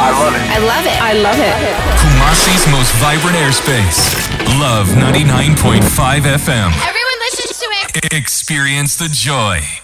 I love it. I love it. I love it. Kumasi's most vibrant airspace. Love 99.5 FM. Everyone listens to it. Experience the joy.